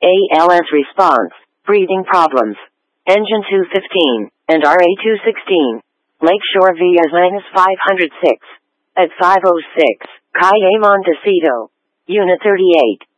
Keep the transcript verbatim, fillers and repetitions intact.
A L S response, breathing problems. Engine two fifteen, and R A two sixteen. Lakeshore V S minus five hundred six. At five oh six, Calle Montecito. Unit thirty-eight.